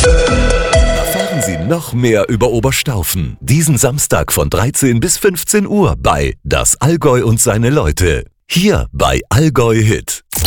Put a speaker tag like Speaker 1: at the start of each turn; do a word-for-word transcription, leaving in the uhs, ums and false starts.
Speaker 1: Erfahren Sie noch mehr über Oberstaufen. Diesen Samstag von dreizehn bis fünfzehn Uhr bei Das Allgäu und seine Leute. Hier bei Allgäu Hit.